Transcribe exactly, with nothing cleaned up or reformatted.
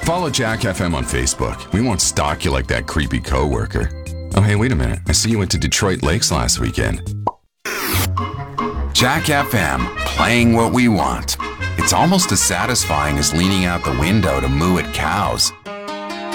Follow Jack F M on Facebook. We won't stalk you like that creepy coworker. Oh, hey, wait a minute. I see you went to Detroit Lakes last weekend. Jack F M, playing what we want. It's almost as satisfying as leaning out the window to moo at cows.